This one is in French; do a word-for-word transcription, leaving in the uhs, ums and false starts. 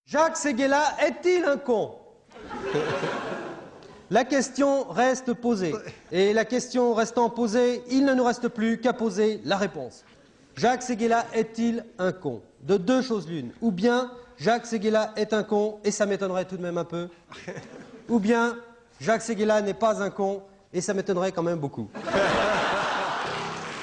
Jacques Séguéla est-il un con? La question reste posée. Et la question restant posée, il ne nous reste plus qu'à poser la réponse. Jacques Séguéla est-il un con? De deux choses l'une. Ou bien Jacques Séguéla est un con, et ça m'étonnerait tout de même un peu. Ou bien Jacques Séguéla n'est pas un con, et ça m'étonnerait quand même beaucoup.